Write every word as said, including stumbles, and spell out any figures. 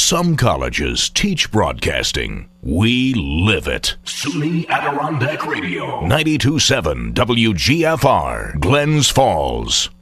Some colleges teach broadcasting. We live it. SUNY Adirondack Radio. ninety-two point seven W G F R, Glens Falls.